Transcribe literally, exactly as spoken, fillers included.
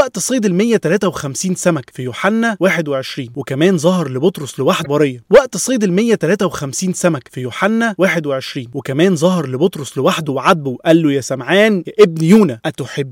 وقت صيد ال مية وتلاتة وخمسين سمك في يوحنا واحد وعشرين، وكمان ظهر لبطرس لوحده وريه. وقت صيد ال مية وتلاتة وخمسين سمك في يوحنا واحد وعشرين، وكمان ظهر لبطرس لوحده وعاتبه وقال له: يا سمعان يا ابن يونا، أتحب